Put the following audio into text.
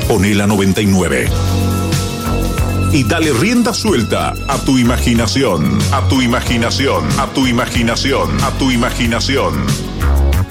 Poné la 99. Y dale rienda suelta a tu imaginación, a tu imaginación, a tu imaginación, a tu imaginación.